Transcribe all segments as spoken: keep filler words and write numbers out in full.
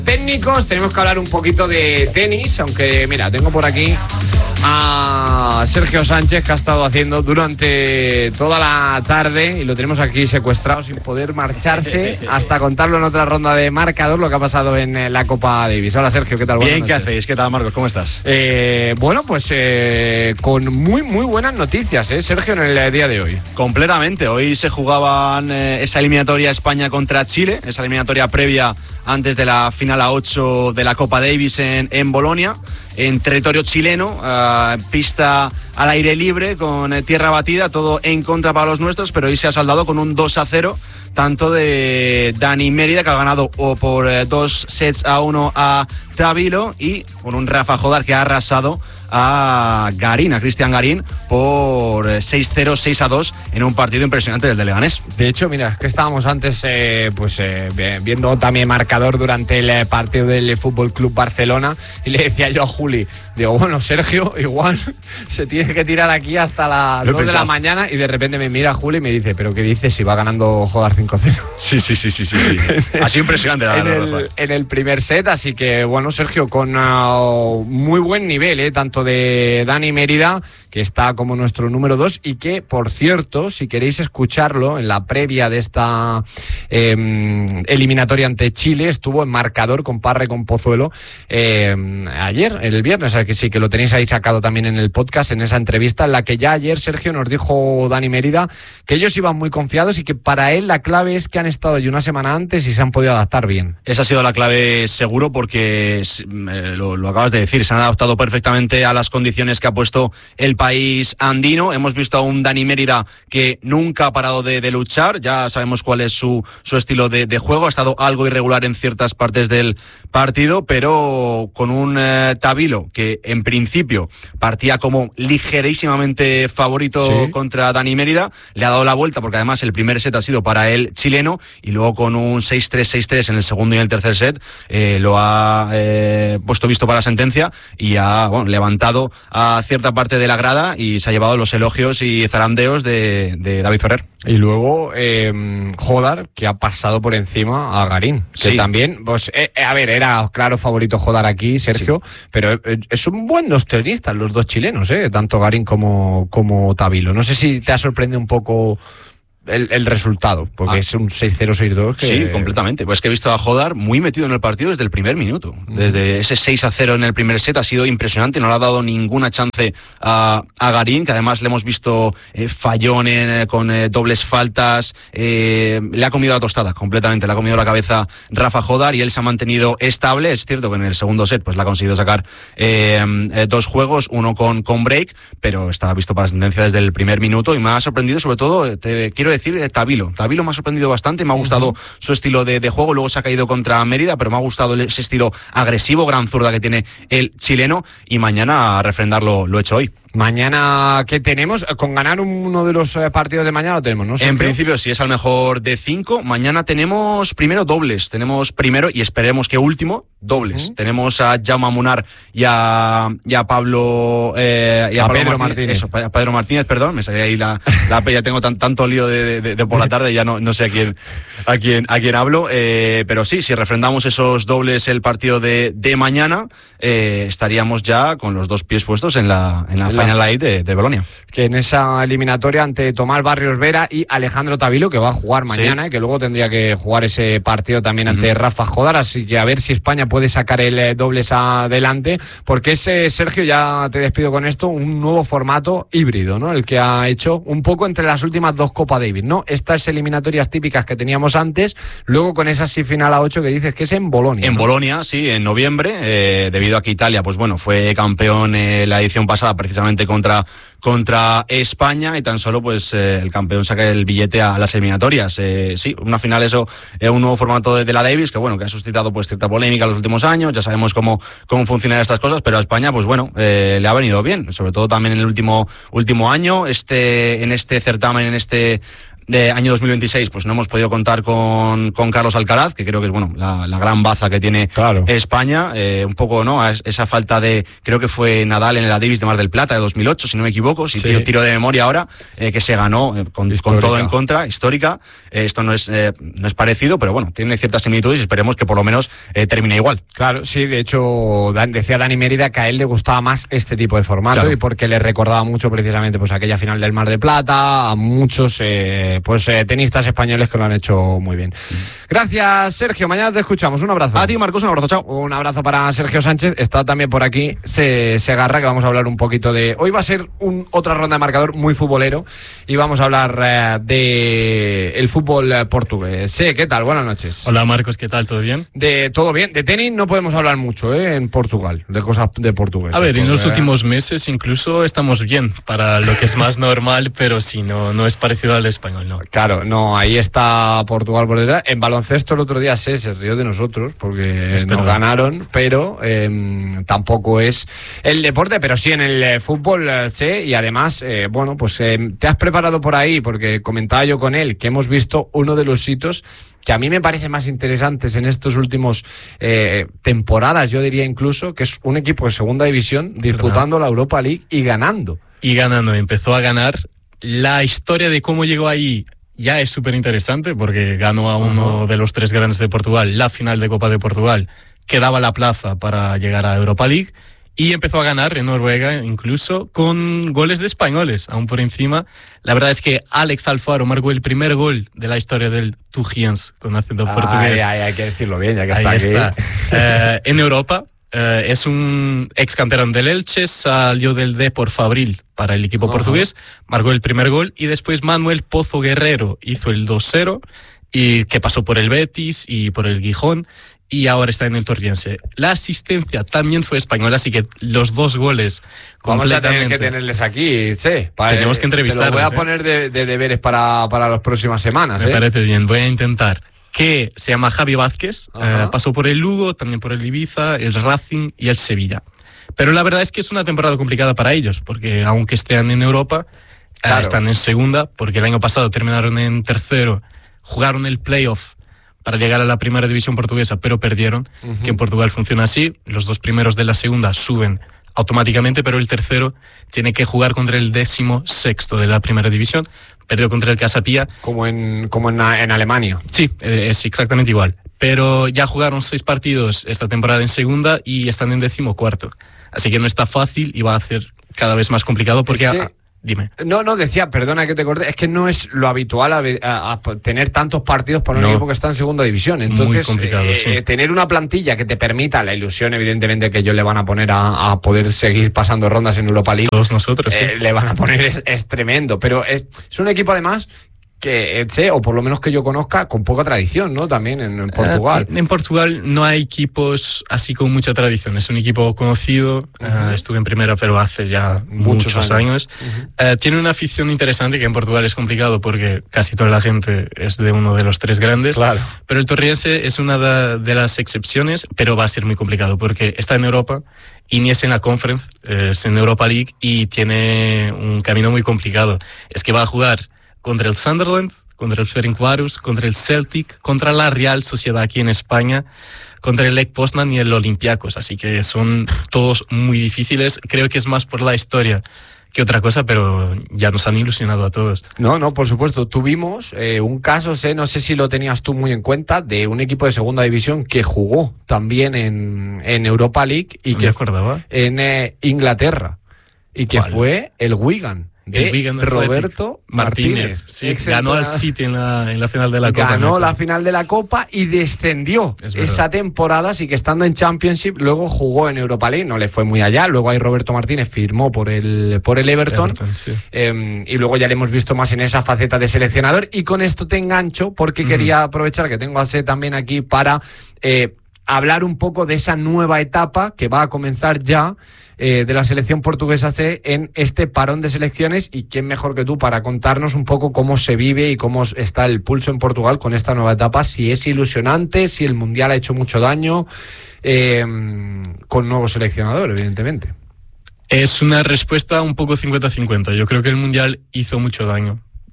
Técnicos, tenemos que hablar un poquito de tenis, aunque mira, tengo por aquí a Sergio Sánchez, que ha estado haciendo durante toda la tarde y lo tenemos aquí secuestrado sin poder marcharse hasta contarlo en otra ronda de marcador lo que ha pasado en la Copa Davis. Hola Sergio, ¿qué tal? Buenas Bien, noches. ¿Qué hacéis? ¿Qué tal, Marcos? ¿Cómo estás? Eh, bueno, pues eh, con muy muy buenas noticias, ¿eh, Sergio, en el día de hoy? Completamente, hoy se jugaban eh, esa eliminatoria España contra Chile, esa eliminatoria previa antes de la final a ocho de la Copa Davis en, en Bolonia, en territorio chileno, uh, pista al aire libre, con eh, tierra batida, todo en contra para los nuestros, pero hoy se ha saldado con un dos a cero, tanto de Dani Mérida, que ha ganado o por eh, dos sets a uno a Tabilo, y con un Rafa Jodar que ha arrasado a Garín, a Cristian Garín, por seis cero, seis a dos en un partido impresionante del de Leganés. De hecho, mira, es que estábamos antes eh, pues eh, viendo también marcador durante el partido del F C Barcelona y le decía yo a Juli, digo, bueno, Sergio igual se tiene que tirar aquí hasta las dos de la mañana, y de repente me mira Juli y me dice, ¿pero qué dices si va ganando Jodar cinco cero? Sí, sí, sí, sí, sí, sí. Ha sido impresionante la en, el, en el primer set, así que bueno, Sergio, con uh, muy buen nivel, eh, tanto de Dani Mérida, que está como nuestro número dos, y que, por cierto, si queréis escucharlo, en la previa de esta eh, eliminatoria ante Chile, estuvo en marcador con Parra y con Pozuelo eh, ayer, el viernes, que sí, que lo tenéis ahí sacado también en el podcast, en esa entrevista, en la que ya ayer, Sergio, nos dijo Dani Mérida que ellos iban muy confiados y que para él la clave es que han estado allí una semana antes y se han podido adaptar bien. Esa ha sido la clave seguro, porque eh, lo, lo acabas de decir, se han adaptado perfectamente a las condiciones que ha puesto el país andino. Hemos visto a un Dani Mérida que nunca ha parado de, de luchar, ya sabemos cuál es su, su estilo de, de juego, ha estado algo irregular en ciertas partes del partido, pero con un eh, Tabilo que en principio partía como ligerísimamente favorito, sí, contra Dani Mérida, le ha dado la vuelta, porque además el primer set ha sido para el chileno, y luego con un seis tres, seis tres en el segundo y en el tercer set eh, lo ha eh, puesto visto para sentencia y ha bueno, levantado a cierta parte de la grada y se ha llevado los elogios y zarandeos de, de David Ferrer. Y luego eh, Jodar, que ha pasado por encima a Garín, que sí, también, pues eh, a ver, era claro favorito Jodar aquí, Sergio, sí, pero eh, es un buen dos tenistas los dos chilenos, eh, tanto Garín como, como Tabilo. No sé si te ha sorprendido un poco El, el resultado, porque ah. es un seis cero, seis dos que... Sí, completamente. Pues que he visto a Jodar muy metido en el partido desde el primer minuto. Mm. Desde ese seis a cero en el primer set ha sido impresionante, no le ha dado ninguna chance a, a Garín, que además le hemos visto eh, fallón en, con eh, dobles faltas, eh, le ha comido la tostada completamente, le ha comido la cabeza Rafa Jodar y él se ha mantenido estable. Es cierto que en el segundo set pues le ha conseguido sacar eh, eh, dos juegos, uno con, con break, pero estaba visto para sentencia desde el primer minuto y me ha sorprendido sobre todo, te quiero decir, Tabilo. Tabilo me ha sorprendido bastante, me ha gustado uh-huh. su estilo de, de juego, luego se ha caído contra Mérida, pero me ha gustado ese estilo agresivo, gran zurda que tiene el chileno, y mañana a refrendarlo lo he hecho hoy. Mañana, ¿qué tenemos? Con ganar uno de los partidos de mañana lo tenemos, ¿no? En principio sí, es al mejor de cinco. Mañana tenemos primero dobles, tenemos primero y esperemos que último dobles. Uh-huh. Tenemos a Jaume Munar y a, y a Pablo eh, y a, a Pablo Pedro Martínez. Martínez. Eso, a Pedro Martínez, perdón, me salía ahí la, la ya tengo tan, tanto lío de, de, de por la tarde, ya no, no sé a quién a quién a quién hablo, eh, pero sí, si refrendamos esos dobles el partido de, de mañana, eh, estaríamos ya con los dos pies puestos en la en la en Final Eight de, de Bolonia. Que en esa eliminatoria ante Tomás Barrios Vera y Alejandro Tabilo, que va a jugar mañana, sí, y que luego tendría que jugar ese partido también ante uh-huh. Rafa Jodar, así que a ver si España puede sacar el eh, dobles adelante, porque ese, Sergio, ya te despido con esto, un nuevo formato híbrido, ¿no? El que ha hecho un poco entre las últimas dos Copa Davis, ¿no? Estas eliminatorias típicas que teníamos antes, luego con esa sí final a ocho que dices que es en Bolonia. En ¿no? Bolonia, sí, en noviembre, eh, debido a que Italia, pues bueno, fue campeón eh, la edición pasada precisamente contra contra España, y tan solo pues eh, el campeón saca el billete a las eliminatorias. Eh, sí, una final, eso, eh, un nuevo formato de, de la Davis, que bueno, que ha suscitado pues cierta polémica en los últimos años, ya sabemos cómo, cómo funcionan estas cosas, pero a España, pues bueno, eh, le ha venido bien, sobre todo también en el último, último año, este, en este certamen, en este de año dos mil veintiséis, pues no hemos podido contar con, con Carlos Alcaraz, que creo que es bueno la, la gran baza que tiene claro. España, eh, un poco no es, esa falta de, creo que fue Nadal en la Davis de Mar del Plata de dos mil ocho, si no me equivoco, si sí. tiro, tiro de memoria ahora, eh, que se ganó eh, con, con todo en contra, histórica. Eh, esto no es eh, no es parecido, pero bueno, tiene ciertas similitudes y esperemos que por lo menos eh, termine igual. Claro, sí, de hecho Dan, decía Dani Mérida que a él le gustaba más este tipo de formato claro. y porque le recordaba mucho precisamente pues aquella final del Mar del Plata, a muchos eh, pues eh, tenistas españoles que lo han hecho muy bien. Gracias, Sergio, mañana te escuchamos, un abrazo. A ti, Marcos, un abrazo, chao. Un abrazo para Sergio Sánchez, está también por aquí Se, Segarra, que vamos a hablar un poquito de... Hoy va a ser un, otra ronda de marcador muy futbolero y vamos a hablar eh, de el fútbol eh, portugués. Sí, ¿qué tal? Buenas noches. Hola, Marcos, ¿qué tal? ¿Todo bien? De todo bien. De tenis no podemos hablar mucho ¿eh? en Portugal, de cosas de portugués. A ver, en los últimos meses incluso estamos bien para lo que es más normal, pero sí, no, no es parecido al español, ¿no? Claro, no, ahí está Portugal por detrás. En baloncesto el otro día se, se rió de nosotros porque es nos verdad. ganaron, pero eh, tampoco es el deporte, pero sí en el eh, fútbol eh, sí, y además, eh, bueno, pues eh, te has preparado por ahí, porque comentaba yo con él que hemos visto uno de los hitos que a mí me parece más interesantes en estos últimos eh, temporadas, yo diría incluso, que es un equipo de segunda división disputando ¿verdad? La Europa League y ganando. Y ganando, empezó a ganar. La historia de cómo llegó ahí ya es súper interesante, porque ganó a uno uh-huh. de los tres grandes de Portugal, la final de Copa de Portugal, que daba la plaza para llegar a Europa League. Y empezó a ganar en Noruega, incluso con goles de españoles, aún por encima. La verdad es que Alex Alfaro marcó el primer gol de la historia del Tugiens, con acento ah, portugués. Ay, ay, hay que decirlo bien, ya que Ahí está aquí. Está. Eh, en Europa, eh, es un ex canterano del Elche, salió del Depor Fabril para el equipo uh-huh. portugués, marcó el primer gol y después Manuel Pozo Guerrero hizo el dos cero, y que pasó por el Betis y por el Gijón. Y ahora está en el Torriense. La asistencia también fue española, así que los dos goles vamos a tener que tenerles aquí, sí. Para, Tenemos que entrevistarles. Te lo voy a ¿eh? poner de, de deberes para, para las próximas semanas. Me ¿eh? parece bien, voy a intentar. Que se llama Javi Vázquez, eh, pasó por el Lugo, también por el Ibiza, el Racing y el Sevilla. Pero la verdad es que es una temporada complicada para ellos, porque aunque estén en Europa, claro. eh, están en segunda, porque el año pasado terminaron en tercero, jugaron el playoff para llegar a la primera división portuguesa, pero perdieron, uh-huh. que en Portugal funciona así, los dos primeros de la segunda suben automáticamente, pero el tercero tiene que jugar contra el décimo sexto de la primera división, perdió contra el Casa Pia. Como en, como en, en Alemania. Sí, eh, es exactamente igual, pero ya jugaron seis partidos esta temporada en segunda y están en décimo cuarto, así que no está fácil y va a ser cada vez más complicado porque... Es que... a, Dime. No, no, decía, perdona que te corté, es que no es lo habitual a, a, a tener tantos partidos para un no. equipo que está en segunda división. Entonces, Muy complicado, eh, sí. tener una plantilla que te permita la ilusión, evidentemente, que ellos le van a poner a, a poder seguir pasando rondas en Europa League. Todos nosotros, eh, sí. Le van a poner, es, es tremendo. Pero es, es un equipo, además, que sé, o por lo menos que yo conozca, con poca tradición, ¿no? También en, en Portugal. Uh, en Portugal no hay equipos así con mucha tradición. Es un equipo conocido. Uh-huh. Uh, estuve en primera, pero hace ya muchos, muchos años. años. Uh-huh. Uh, tiene una afición interesante, que en Portugal es complicado porque casi toda la gente es de uno de los tres grandes. Claro. Pero el Torriense es una de, de las excepciones, pero va a ser muy complicado porque está en Europa y ni es en la Conference, es en Europa League y tiene un camino muy complicado. Es que va a jugar contra el Sunderland, contra el Ferencváros, contra el Celtic, contra la Real Sociedad aquí en España, contra el Lech Poznan y el Olympiacos. Así que son todos muy difíciles. Creo que es más por la historia que otra cosa, pero ya nos han ilusionado a todos. No, no, por supuesto. Tuvimos eh, un caso, sé, no sé si lo tenías tú muy en cuenta, de un equipo de segunda división que jugó también en, en Europa League y no que me acordaba. En eh, Inglaterra y que ¿cuál? Fue el Wigan. De el Wigan Roberto Martínez, Martínez sí, ganó al City en la, en la final de la Copa. Ganó la final de la Copa y descendió esa temporada, así que estando en Championship, luego jugó en Europa League, no le fue muy allá, luego ahí Roberto Martínez firmó por el, por el Everton, Everton sí. eh, y luego ya le hemos visto más en esa faceta de seleccionador, y con esto te engancho porque mm. quería aprovechar que tengo a C también aquí para eh, hablar un poco de esa nueva etapa que va a comenzar ya, Eh, de la selección portuguesa C en este parón de selecciones, y quién mejor que tú para contarnos un poco cómo se vive y cómo está el pulso en Portugal con esta nueva etapa, si es ilusionante, si el Mundial ha hecho mucho daño, eh, con nuevo seleccionador, evidentemente. Es una respuesta un poco cincuenta cincuenta. Yo creo que el Mundial hizo mucho daño.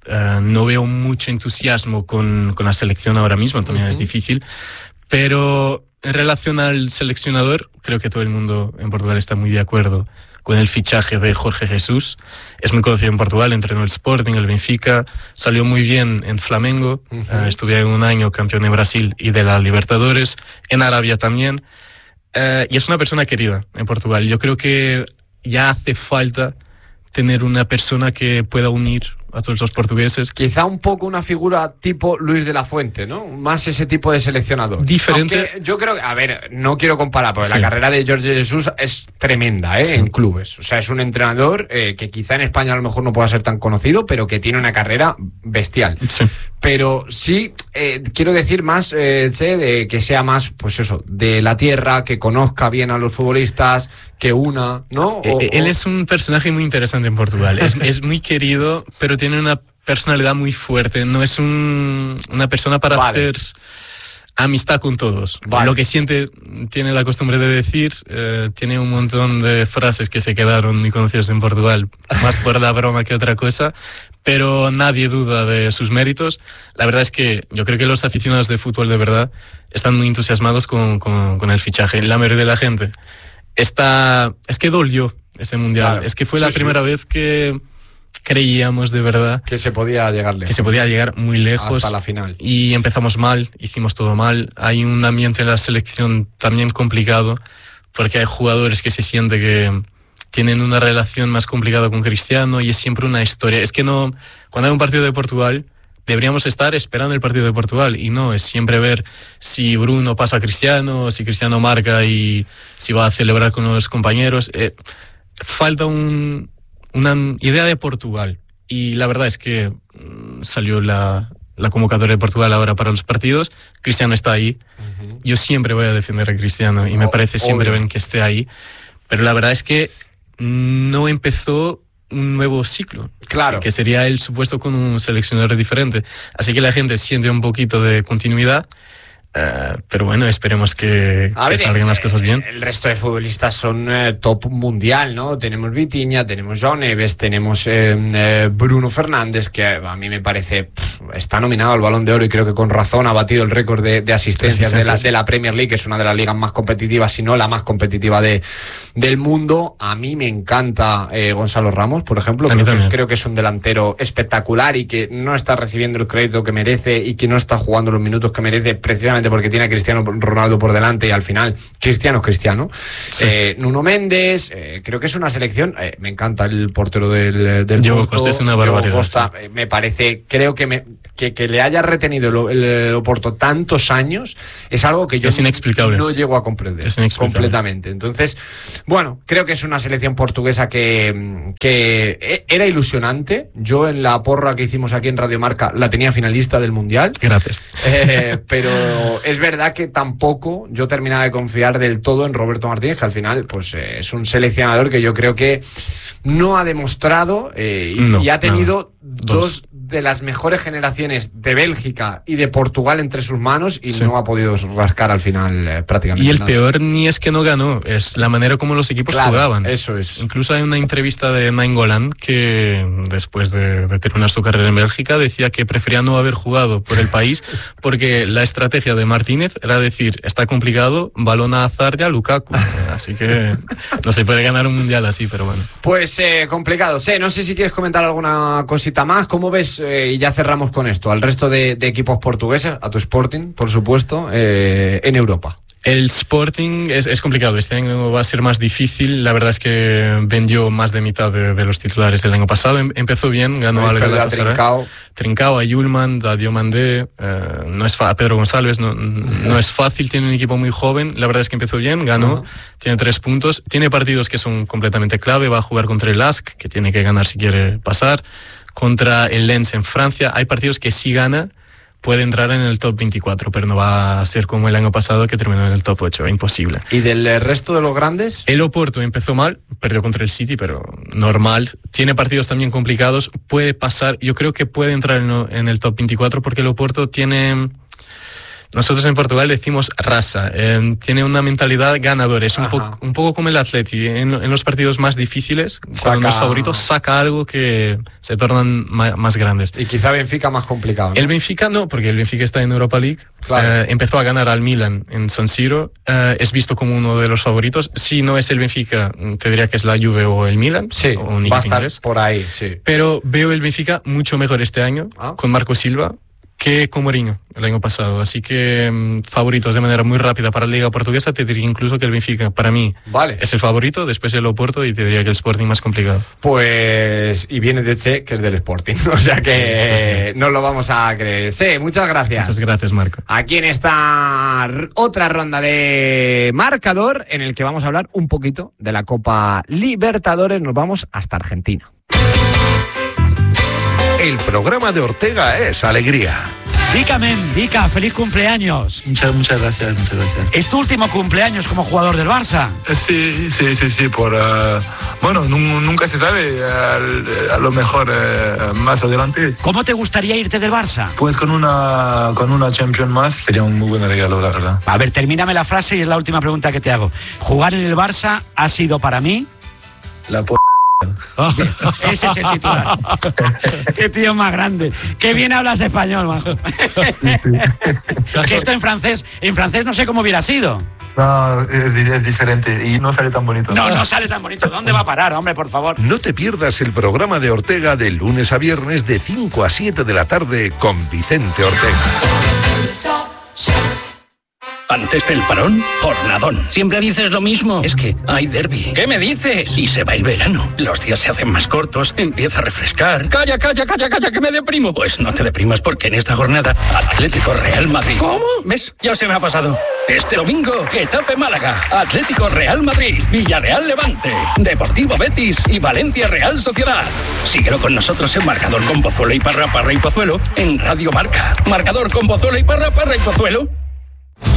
Uh, no veo mucho entusiasmo con, con la selección ahora mismo, también uh-huh. es difícil. Pero en relación al seleccionador, creo que todo el mundo en Portugal está muy de acuerdo con el fichaje de Jorge Jesús. Es muy conocido en Portugal, entrenó el Sporting, el Benfica, salió muy bien en Flamengo, uh-huh. uh, estuve un año campeón de Brasil y de la Libertadores, en Arabia también, uh, y es una persona querida en Portugal. Yo creo que ya hace falta tener una persona que pueda unir a todos los portugueses. Quizá un poco una figura tipo Luis de la Fuente, ¿no? Más ese tipo de seleccionador. Diferente. Aunque yo creo que, a ver, no quiero comparar, porque sí. la carrera de Jorge Jesús es tremenda, ¿eh? Sí. En clubes. O sea, es un entrenador eh, que quizá en España a lo mejor no pueda ser tan conocido, pero que tiene una carrera bestial. Sí. Pero sí, eh, quiero decir más, eh, che, de que sea más, pues eso, de la tierra, que conozca bien a los futbolistas, que una, ¿no? O, Él o... es un personaje muy interesante en Portugal. es, es muy querido, pero tiene una personalidad muy fuerte. No es un, una persona para vale. hacer amistad con todos. Vale. Lo que siente, tiene la costumbre de decir, eh, tiene un montón de frases que se quedaron muy conocidas en Portugal, más por la broma que otra cosa, pero nadie duda de sus méritos. La verdad es que yo creo que los aficionados de fútbol de verdad están muy entusiasmados con, con, con el fichaje. La mayoría de la gente está... Es que dolió ese mundial. Claro. Es que fue sí, la primera sí. vez que creíamos de verdad que se podía llegar lejos. Que se podía llegar muy lejos. Hasta la final. Y empezamos mal, hicimos todo mal. Hay un ambiente en la selección también complicado, porque hay jugadores que se siente que tienen una relación más complicada con Cristiano y es siempre una historia. Es que no... Cuando hay un partido de Portugal, deberíamos estar esperando el partido de Portugal y no, es siempre ver si Bruno pasa a Cristiano, si Cristiano marca y si va a celebrar con los compañeros. Eh, falta un... una idea de Portugal y la verdad es que mmm, salió la, la convocatoria de Portugal ahora para los partidos. Cristiano está ahí. Uh-huh. Yo siempre voy a defender a Cristiano y oh, me parece siempre bien que esté ahí, pero la verdad es que no empezó un nuevo ciclo, claro, que sería el supuesto con un seleccionador diferente, así que la gente siente un poquito de continuidad. Uh, pero bueno, esperemos que, que ver, salgan las cosas bien. El resto de futbolistas son eh, top mundial, ¿no? Tenemos Vitinha, tenemos João Neves, tenemos eh, eh, Bruno Fernández, que a mí me parece pff, está nominado al Balón de Oro y creo que con razón ha batido el récord de, de asistencias de la, de la Premier League, que es una de las ligas más competitivas, si no la más competitiva de, del mundo. A mí me encanta eh, Gonzalo Ramos, por ejemplo. Creo que, creo que es un delantero espectacular y que no está recibiendo el crédito que merece y que no está jugando los minutos que merece, precisamente porque tiene a Cristiano Ronaldo por delante y al final Cristiano es Cristiano. Sí. Eh, Nuno Méndez, eh, creo que es una selección, eh, me encanta el portero del, del Diego Porto, Costa es una barbaridad. Costa, sí. eh, me parece, creo que, me, que que le haya retenido el, el Oporto tantos años es algo que yo es inexplicable. No llego a comprender es completamente. Entonces, bueno, creo que es una selección portuguesa que, que era ilusionante. Yo en la porra que hicimos aquí en Radio Marca la tenía finalista del Mundial. Gracias. Eh, pero es verdad que tampoco yo terminaba de confiar del todo en Roberto Martínez, que al final pues eh, es un seleccionador que yo creo que no ha demostrado eh, y, no, y ha tenido dos. dos de las mejores generaciones de Bélgica y de Portugal entre sus manos y sí. no ha podido rascar al final eh, prácticamente y el nada. Peor ni es que no ganó, es la manera como los equipos claro, jugaban. Eso es. Incluso hay una entrevista de Nainggolan que después de, de terminar su carrera en Bélgica decía que prefería no haber jugado por el país porque la estrategia de Martínez era decir, está complicado, balón a Hazard y a Lukaku, así que no se puede ganar un mundial así, pero bueno. Pues eh, complicado. Sí, no sé si quieres comentar alguna cosita más. ¿Cómo ves? Eh, y ya cerramos con esto, al resto de, de equipos portugueses, a tu Sporting, por supuesto, eh, en Europa. El Sporting es, es complicado, este año va a ser más difícil, la verdad es que vendió más de mitad de, de los titulares del año pasado, em, empezó bien, ganó al Galatasaray, Trincao. Trincao, a Yulman, a Diomandé, eh, no es fa- a Pedro González, no, no es fácil, tiene un equipo muy joven, la verdad es que empezó bien, ganó, uh-huh. tiene tres puntos, tiene partidos que son completamente clave, va a jugar contra el L A S K, que tiene que ganar si quiere pasar, contra el Lens en Francia, hay partidos que si gana puede entrar en el top veinticuatro, pero no va a ser como el año pasado que terminó en el top ocho, imposible. ¿Y del resto de los grandes? El Oporto empezó mal, perdió contra el City, pero normal. Tiene partidos también complicados, puede pasar, yo creo que puede entrar en, en el top veinticuatro porque el Oporto tiene, Nosotros en Portugal decimos raza. Eh, tiene una mentalidad ganadora. Es un, po- un poco como el Atleti. En, en los partidos más difíciles, Saca... cuando los favoritos, saca algo que se tornan ma- más grandes. Y quizá Benfica más complicado, ¿no? El Benfica no, porque el Benfica está en Europa League. Claro. Eh, empezó a ganar al Milan en San Siro. Eh, es visto como uno de los favoritos. Si no es el Benfica, te diría que es la Juve o el Milan. Sí, o un va a estar inglés. por ahí, sí. Pero veo el Benfica mucho mejor este año ah. con Marco Silva que con Mourinho el año pasado. Así que mmm, favoritos de manera muy rápida para la Liga Portuguesa. Te diría incluso que el Benfica, para mí, vale. es el favorito, después el Oporto, y te diría que el Sporting más complicado. Pues, y viene de Che, que es del Sporting, o sea que no lo vamos a creer. Sí, muchas gracias. Muchas gracias, Marco. Aquí en esta r- otra ronda de marcador, en el que vamos a hablar un poquito de la Copa Libertadores, nos vamos hasta Argentina. El programa de Ortega es alegría. Dica, men, Dica, feliz cumpleaños. Muchas, muchas gracias, muchas gracias. ¿Es tu último cumpleaños como jugador del Barça? Sí, sí, sí, sí, por... Uh, bueno, n- nunca se sabe, uh, a lo mejor uh, más adelante. ¿Cómo te gustaría irte del Barça? Pues con una, con una Champions más sería un muy buen regalo, la verdad. A ver, termíname la frase y es la última pregunta que te hago. ¿Jugar en el Barça ha sido para mí? La p***. Oh, ese es el titular. Qué tío más grande. Qué bien hablas español, majo. Sí, sí. Que esto en francés, en francés no sé cómo hubiera sido. No, es, es diferente y no sale tan bonito. No, no sale tan bonito. ¿Dónde va a parar, hombre, por favor? No te pierdas el programa de Ortega de lunes a viernes de cinco a siete de la tarde con Vicente Ortega. Antes del parón, jornadón. Siempre dices lo mismo. Es que hay derbi. ¿Qué me dices? Y se va el verano. Los días se hacen más cortos, empieza a refrescar. Calla, calla, calla, calla, que me deprimo. Pues no te deprimas porque en esta jornada, Atlético Real Madrid. ¿Cómo? ¿Ves? Ya se me ha pasado. Este domingo, Getafe Málaga, Atlético Real Madrid, Villarreal Levante, Deportivo Betis y Valencia Real Sociedad. Síguelo con nosotros en Marcador con Pozuelo y Parra, Parra y Pozuelo en Radio Marca. Marcador con Pozuelo y Parra, Parra y Pozuelo